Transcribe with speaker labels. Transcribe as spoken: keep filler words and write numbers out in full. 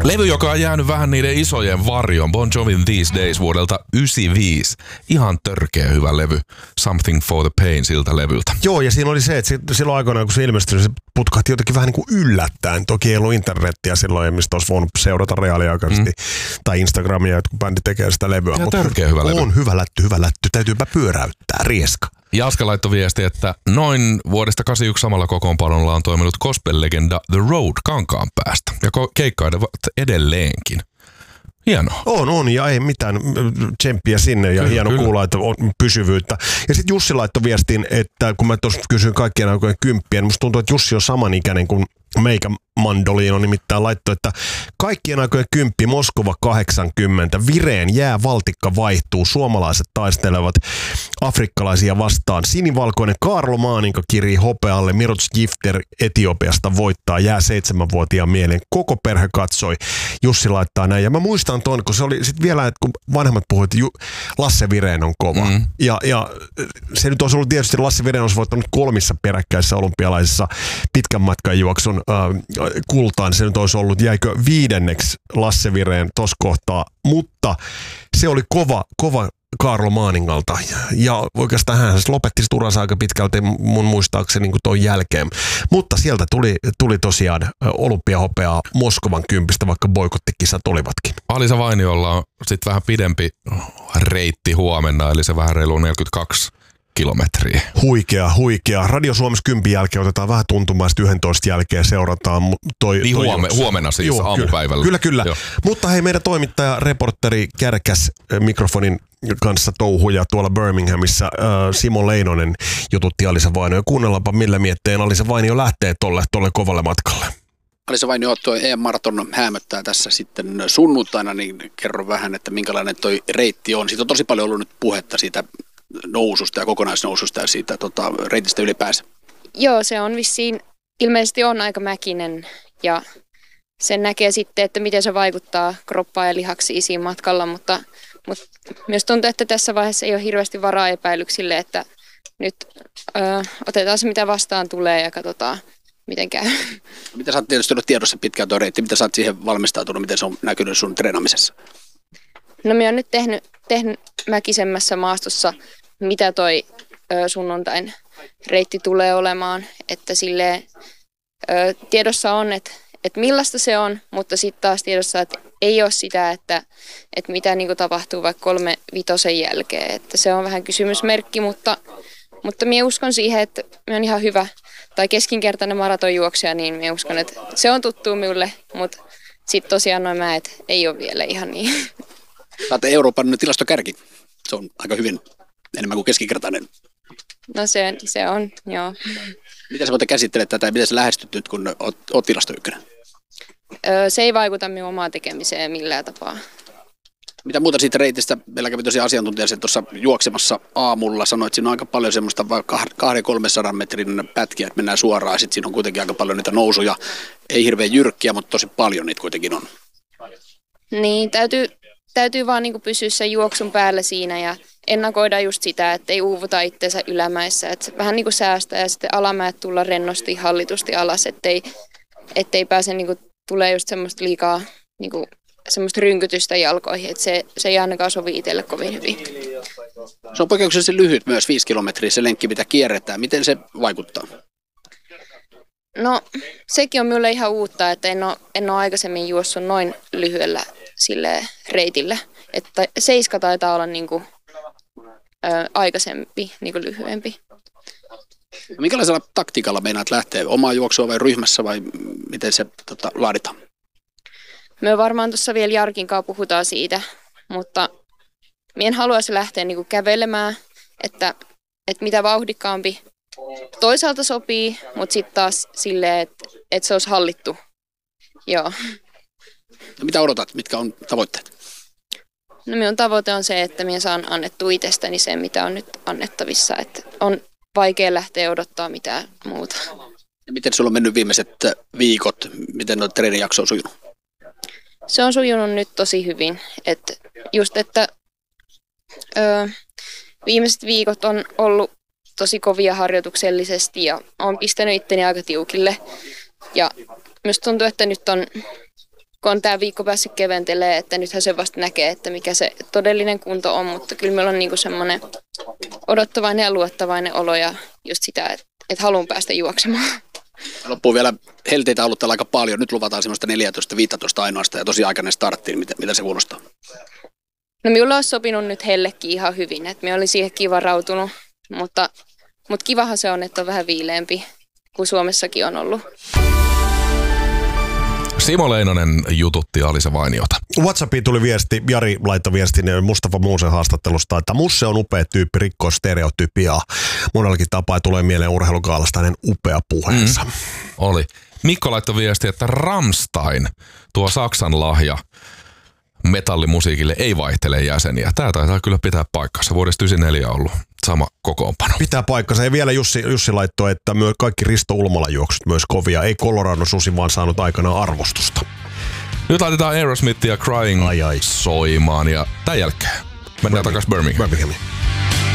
Speaker 1: Levy, joka on jäänyt vähän niiden isojen varjon, Bon Jovin These Days vuodelta yhdeksänkymmentäviisi. Ihan törkeä hyvä levy. Something for the Pain siltä levyltä.
Speaker 2: Joo, ja siinä oli se, että silloin aikoinaan, kun se ilmestyi, se putkahti jotenkin vähän niin kuin yllättäen. Toki ei ollut internettiä silloin, mistä olisi voinut seurata reaaliaikaisesti. Mm. Tai Instagramia, että kun bändi tekee sitä levyä.
Speaker 1: Ja törkeä hyvä levy.
Speaker 2: On hyvä lätty, hyvä lätty. Täytyypä pyöräyttää, rieska.
Speaker 1: Jaska laittoi viesti, että noin vuodesta kahdeksankymmentäyksi samalla kokoonpanolla on toiminut gospel-legenda The Road Kankaanpäästä ja ko- keikkailevat edelleenkin. Hienoa.
Speaker 2: On, on, ja ei mitään tsemppiä sinne, ja kyllä, hieno kyllä. Kuulla, että on pysyvyyttä. Ja sitten Jussi laittoi viestin, että kun mä tuossa kysyin kaikkien aikojen kymppiä, niin musta tuntuu, että Jussi on samanikäinen kuin meikä Mandoliino nimittäin laittoi, että kaikkien aikojen kymppi, Moskova kahdeksankymmentä, vireen jää valtikka vaihtuu, suomalaiset taistelevat afrikkalaisia vastaan. Sinivalkoinen Karlo Maaninko kirii hopealle, Mirots Gifter Etiopiasta voittaa, jää seitsemänvuotiaan mieleen. Koko perhe katsoi, Jussi laittaa näin. Ja mä muistan ton, kun se oli sitten vielä, että kun vanhemmat puhuivat, että Lasse Vireen on kova. Mm. Ja, ja se nyt olisi ollut tietysti, Lasse Vireen olisi voittanut kolmissa peräkkäisissä olympialaisissa pitkän matkan juoksun äh, kultaan. Se nyt olisi ollut, jäikö viidenneksi Lasse Vireen tuossa kohtaa, mutta se oli kova, kova Karlo Maaningalta. Ja oikeastaan hän lopetti uransa aika pitkälti mun muistaakseni niin ton jälkeen. Mutta sieltä tuli, tuli tosiaan olympiahopeaa Moskovan kympistä, vaikka boikottikisat olivatkin.
Speaker 1: Alisa Vainiolla on sitten vähän pidempi reitti huomenna, eli se vähän reilu neljäkymmentäkaksi kilometriä.
Speaker 2: Huikea, huikea. Radio Suomessa kympin jälkeen otetaan vähän tuntumaa, sitten yhdentoista jälkeen seurataan toi,
Speaker 1: niin
Speaker 2: toi
Speaker 1: huome, huomenna siis Joo, aamupäivällä.
Speaker 2: Kyllä, kyllä. kyllä. Mutta hei, meidän toimittaja, reporteri Kärkäs mikrofonin kanssa touhuja tuolla Birminghamissa. Äh, Simo Leinonen jututti Alisa Vainio. Kuunnellaanpa millä mietteen Alisa Vainio lähtee tolle, tolle kovalle matkalle.
Speaker 3: Alisa Vainio, toi E M-maraton häämöttää tässä sitten sunnuntaina, niin kerro vähän, että minkälainen toi reitti on. Siitä on tosi paljon ollut nyt puhetta siitä noususta ja kokonaisnoususta ja siitä tota, reitistä ylipäänsä.
Speaker 4: Joo, se on vissiin, ilmeisesti on aika mäkinen ja sen näkee sitten, että miten se vaikuttaa kroppaan ja lihaksiin siinä matkalla, mutta, mutta myös tuntuu, että tässä vaiheessa ei ole hirveästi varaa epäilyksille, että nyt ö, otetaan se mitä vastaan tulee ja katsotaan miten käy.
Speaker 3: Mitä sä oot tietysti ollut tiedossa pitkään tuo reitti, mitä sä oot siihen valmistautunut, miten se on näkynyt sun treenaamisessa?
Speaker 4: No minä olen nyt tehnyt, tehnyt mäkisemmässä maastossa, mitä toi ö, sunnuntain reitti tulee olemaan, että silleen ö, tiedossa on, että, että millaista se on, mutta sitten taas tiedossa, että ei ole sitä, että, että mitä niin kuin tapahtuu vaikka kolme vitosen jälkeen, että se on vähän kysymysmerkki, mutta, mutta minä uskon siihen, että minä olen ihan hyvä tai keskinkertainen maratonjuoksija, niin minä uskon, että se on tuttu minulle, mutta sitten tosiaan noin mäet ei ole vielä ihan niin.
Speaker 3: Sä oot Euroopan tilastokärki. Se on aika hyvin enemmän kuin keskinkertainen.
Speaker 4: No se, se on, joo.
Speaker 3: Miten sä voit käsittele tätä ja miten sä lähestyt nyt, kun oot, oot tilastoykkönen?
Speaker 4: Öö, se ei vaikuta minun omaan tekemiseen millään tapaa.
Speaker 3: Mitä muuta siitä reitistä? Meillä kävi tosiaan asiantuntija tuossa juoksemassa aamulla. Sanoit, että siinä on aika paljon semmoista kahden kolmensadan metrin pätkiä, että mennään suoraan. Sitten siinä on kuitenkin aika paljon niitä nousuja. Ei hirveän jyrkkiä, mutta tosi paljon niitä kuitenkin on.
Speaker 4: Niin, täytyy... Täytyy vaan niin kuin pysyä sen juoksun päällä siinä ja ennakoida just sitä, että ei uuvuta itseensä ylämäissä. Että vähän niin kuin säästää ja sitten alamäet tulla rennosti, hallitusti alas, ettei, ettei pääse niin kuin, tulee just semmoista liikaa niin kuin, semmoista rynkytystä jalkoihin. Että se, se ei ainakaan sovi itselle kovin hyvin.
Speaker 3: Se on poikkeuksellisen lyhyt myös, viisi kilometriä se lenkki, mitä kierretään. Miten se vaikuttaa?
Speaker 4: No sekin on minulle ihan uutta, että en ole, en ole aikaisemmin juossut noin lyhyellä sille reitille. Että seiska taitaa olla niinku, ö, aikaisempi, niinku lyhyempi.
Speaker 3: Minkälaisella taktiikalla meinaat lähteä? Omaa juoksua vai ryhmässä vai miten se tota, laaditaan?
Speaker 4: Me varmaan tuossa vielä Jarkin kanssa puhutaan siitä, mutta minä en haluaisi lähteä niinku kävelemään, että, että mitä vauhdikkaampi toisaalta sopii, mutta sitten taas silleen, että, että se olisi hallittu. Joo.
Speaker 3: No mitä odotat? Mitkä on tavoitteet?
Speaker 4: No minun tavoite on se, että minä saan annettua itsestäni sen, mitä on nyt annettavissa. Että on vaikea lähteä odottaa mitään muuta.
Speaker 3: Ja miten sulla on mennyt viimeiset viikot? Miten nuo treenijakso on sujunut?
Speaker 4: Se on sujunut nyt tosi hyvin. Että just, että ö, viimeiset viikot on ollut tosi kovia harjoituksellisesti ja olen pistänyt itteni aika tiukille. Ja myös tuntuu, että nyt on kun on tämä viikko päässyt keventelee, että nythän se vasta näkee, että mikä se todellinen kunto on, mutta kyllä meillä on niinku semmoinen odottavainen ja luottavainen olo ja just sitä, että, että haluan päästä juoksemaan.
Speaker 3: Loppuu vielä helteitä ollut täällä aika paljon. Nyt luvataan semmoista neljätoista viisitoista ainoastaan ja tosi aikainen starttiin. Mitä, mitä se kuulostaa?
Speaker 4: No minulla olisi sopinut nyt hellekin ihan hyvin, että minä olin siihen kiva rautunut, mutta, mutta kivahan se on, että on vähän viileämpi kuin Suomessakin on ollut.
Speaker 1: Simo Leinonen jututti Alisa Vainiota.
Speaker 2: WhatsAppiin tuli viesti, Jari laittoi viestin Mustafa Muusen haastattelusta, että Musse on upea tyyppi, rikkoo stereotypiaa. Monellakin tapaa tulee mieleen urheilukaalasta hänen upea puheensa. Mm.
Speaker 1: Oli. Mikko laittoi viesti, että Rammstein, tuo Saksan lahja metallimusiikille, ei vaihtele jäseniä. Tämä taitaa kyllä pitää paikkansa. Vuodesta yhdeksänkymmentäneljä on ollut sama kokoonpano.
Speaker 2: Pitää paikkansa. Ja vielä Jussi, Jussi laittoi, että myös kaikki Risto Ulmolan juoksut myös kovia. Ei Colorado Susi vaan saanut aikanaan arvostusta.
Speaker 1: Nyt laitetaan Aerosmith ja Crying
Speaker 2: ai, ai.
Speaker 1: soimaan ja tämän jälkeen mennään takaisin Birminghamiin.
Speaker 2: Birminghamiin.